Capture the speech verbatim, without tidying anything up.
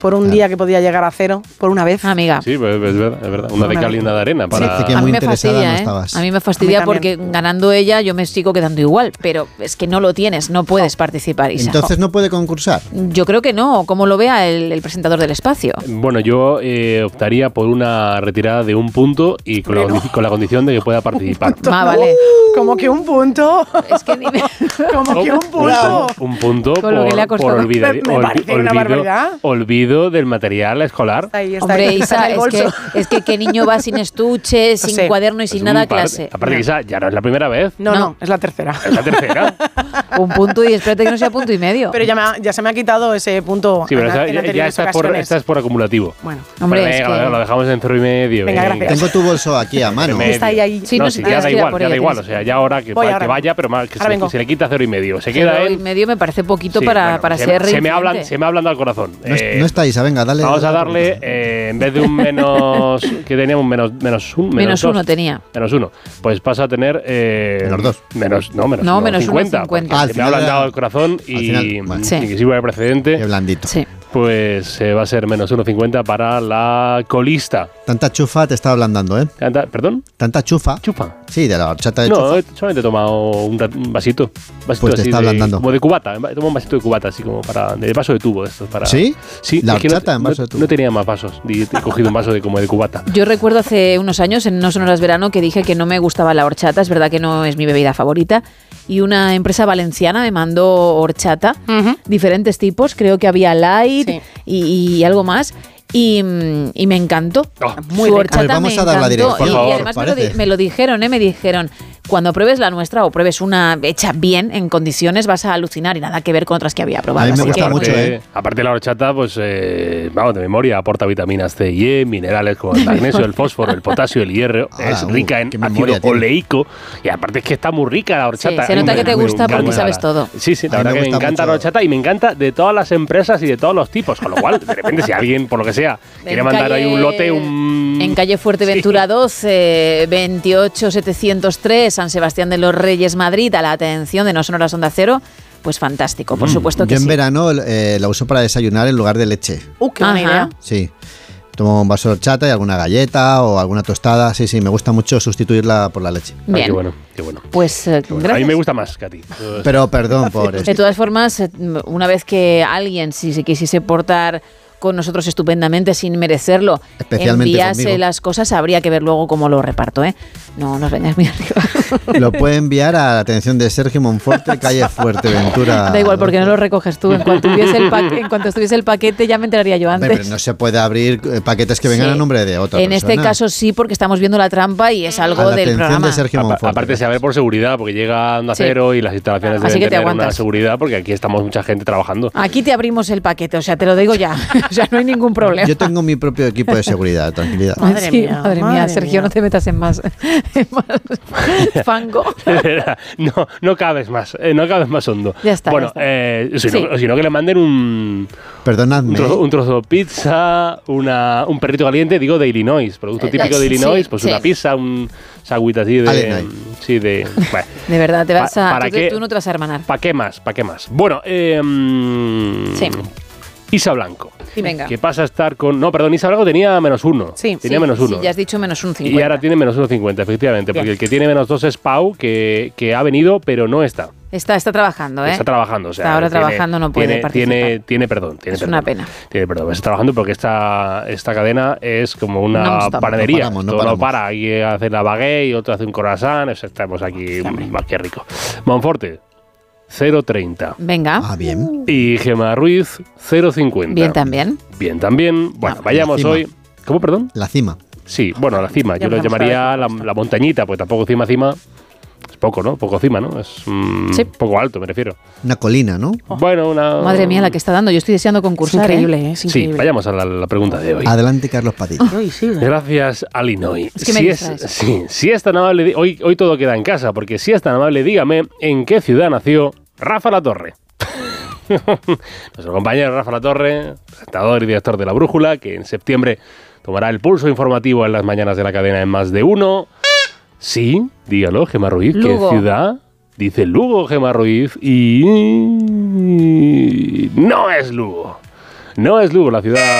por un claro. día que podía llegar a cero, por una vez. Amiga. Sí, pues es verdad, es verdad. Una de cal y una de arena. Para... Sí, que a, mí me fastidia, no estabas. ¿eh? a mí me fastidia, porque ganando ella yo me sigo quedando igual, pero es que no lo tienes, no puedes participar, Isa. Entonces no puede concursar. Yo creo que no, como lo vea el, el presentador del espacio. Bueno, yo eh, optaría por una retirada de un punto y con, la, con la condición de que pueda participar. Ah, vale. Como que un punto. Es que dime. Como que un punto. Un punto con por, lo que le ha costado. por olvidar, me, me parece olvido, una barbaridad. Olvido del material escolar. Está ahí, está Hombre, ahí, Isa, es que, es que qué niño va sin estuche, sin sé. cuaderno y sin nada a clase. Aparte que Isa, ya no es la primera vez. No, no, no, es la tercera. Es la tercera. Un punto y espérate que no sea punto y medio. Pero ya, me ha, ya se me ha quitado ese punto. Sí, pero en, esa, en ya, ya estás por, estás por acumulativo. Bueno, hombre, venga, es que... lo dejamos en cero y medio. Venga, venga. gracias. Tengo tu bolso aquí a mano. Está ahí, ahí. Sí, no, no, sí, si ya da igual, ya da igual. Tienes... O sea, ya ahora que, Voy, que ahora vaya, pero más, que se, vengo. se le quita cero y medio. Se Cero queda en... y medio me parece poquito sí, para, bueno, para se, ser se me hablan, reincidente. se me ha hablando al corazón. No, eh, no está Isa, venga, dale. Vamos dale a darle, eh, en vez de un menos, que teníamos menos, menos, un, menos, menos dos, uno tenía. Menos uno. Pues pasa a tener... Eh, menos dos. Menos, no, menos, no, uno, menos cincuenta. uno, cincuenta. Ah, se me ha ablandado el corazón y, final, bueno. sí. y que sirva de precedente. Qué blandito. Sí. Pues eh, va a ser menos uno cincuenta para la colista. Tanta chufa te estaba ablandando, ¿eh? Tanta, ¿Perdón? Tanta chufa. Chufa. Sí, de la horchata de no, chufa. he solamente he tomado un, un vasito. vasito Pues te así está de, ablandando. Como de cubata. He tomado un vasito de cubata, así como para... De vaso de tubo. Esto, para, ¿Sí? Sí. La es que no, horchata en vaso no, de tubo. No tenía más vasos. Y he cogido un vaso de como de cubata. Yo recuerdo hace unos años, en No Sonoras Verano, que dije que no me gustaba la horchata. Es verdad que no es mi bebida favorita. Y una empresa valenciana me mandó horchata. Uh-huh. Diferentes tipos. Creo que había light sí. y, y algo más. Y, y me encantó. Oh, muy Su horchata. Pues vamos me a dar la encantó. dirección, Y, por favor, y además me lo, di- parece. me lo dijeron, ¿eh? Me dijeron, cuando pruebes la nuestra o pruebes una hecha bien, en condiciones, vas a alucinar y nada que ver con otras que había probado. A mí me Así gusta que- mucho, Aparte, ¿eh? aparte la horchata, pues, eh, vamos, de memoria, aporta vitaminas C y E, minerales como el magnesio, el fósforo, el potasio, el hierro. Ah, es uh, rica en qué ácido memoria tiene. oleico. Y aparte es que está muy rica la horchata. Sí, se A mí nota me- que te me gusta porque encanta sabes la- todo. Sí, sí, la A mí verdad me que me gusta encanta mucho. la horchata y me encanta de todas las empresas y de todos los tipos. Con lo cual, de repente, si alguien, por lo que sea, quiere En mandar calle- ahí un lote, un... En calle Fuerteventura doce, veintiocho setecientos tres, San Sebastián de los Reyes, Madrid, a la atención de No Sonoras Onda Cero, pues fantástico, por supuesto que Yo en sí. verano eh, la uso para desayunar en lugar de leche. Uh, qué buena Ajá. idea. Sí. Tomo un vaso de horchata y alguna galleta o alguna tostada. Sí, sí, me gusta mucho sustituirla por la leche. Ay, Bien. qué bueno, qué bueno. Pues eh, Qué bueno. A gracias. mí me gusta más que a ti. Pero perdón por De esto. todas formas, eh, una vez que alguien, si se quisiese portar con nosotros estupendamente sin merecerlo, Especialmente enviase conmigo. las cosas, habría que ver luego cómo lo reparto, ¿eh? No nos vengas muy arriba. Lo puede enviar a la atención de Sergio Monforte, calle Fuerteventura. Da igual, porque no lo recoges tú. En cuanto, tuviese el pa- en cuanto estuviese el paquete, ya me enteraría yo antes. Hombre, pero no se puede abrir eh, paquetes que vengan Sí. a nombre de otra En persona. este caso sí, porque estamos viendo la trampa y es A algo la del atención programa. de Sergio Apa- Monforte. Aparte, saber por seguridad, porque llega Onda Sí. Cero y las instalaciones Así deben que te tener una aguantas. seguridad, porque aquí estamos mucha gente trabajando. Aquí te abrimos el paquete, o sea, te lo digo ya. O sea, no hay ningún problema. Yo tengo mi propio equipo de seguridad, tranquilidad. Madre Sí, mía, madre mía, madre Sergio, mía. no te metas en más, en más fango. no, no cabes más, eh, no cabes más hondo. Ya está, Bueno, ya está. eh, si, Sí. no, si no que le manden un, Perdonadme. un, trozo, un trozo de pizza, una, un perrito caliente, digo de Illinois, producto Eh, típico de sí, Illinois, pues sí. una pizza, un sagüita así de... Illinois. Sí, de... Bueno, De verdad, te vas Pa- a. ¿para tú, qué? tú no te vas a hermanar. ¿para qué más? ¿Para qué más? Bueno, eh, Sí. Isa Blanco. Venga. Que pasa a estar con... No, perdón, Isa Blanco tenía menos uno. Sí. Tenía Sí, menos uno. Sí, ya has dicho menos un cincuenta. Y ahora tiene menos uno cincuenta, efectivamente. Bien. Porque el que tiene menos dos es Pau, que, que ha venido, pero no está. Está, está trabajando, ¿eh? Está trabajando. O sea, Está ahora tiene- trabajando, no puede tiene, participar. Tiene, tiene perdón. Tiene Es perdón. una pena. Tiene perdón. Está trabajando porque esta, esta cadena es como una Non-stop. panadería. No paramos, no Todo paramos. para. Hay hace la baguette y otro hace un croissant. O sea, estamos aquí. Más que rico. Monforte, cero treinta. Venga. Ah, bien. Y Gemma Ruiz, cero cincuenta. Bien también. Bien también. Bueno, Ah, vayamos la cima. hoy. ¿Cómo, perdón? La cima. Sí, bueno, la cima. Ya Yo lo empezamos a llamaría ver la, cómo está. la montañita, pues tampoco cima, cima. Es poco, ¿no? Poco cima, ¿no? Es mm, Sí. poco alto, me refiero. Una colina, ¿no? Bueno, una... Madre mía, la que está dando. Yo estoy deseando Es concursar. increíble, ¿eh? ¿eh? Es Sí, increíble. vayamos a la, la pregunta de hoy. Adelante, Carlos Padilla. Ay, sí, ¿eh? Gracias a Illinois. Es que me si, es, distraes. sí, si es tan amable, di- hoy, hoy todo queda en casa, porque si es tan amable, dígame en qué ciudad nació Rafa Latorre. Nuestro compañero Rafa Latorre, presentador y director de La Brújula, que en septiembre tomará el pulso informativo en las mañanas de la cadena en Más de Uno. Sí, dígalo, Gemma Ruiz, Lugo. ¿qué ciudad? Dice Lugo, Gemma Ruiz, y no es Lugo. No es Lugo la ciudad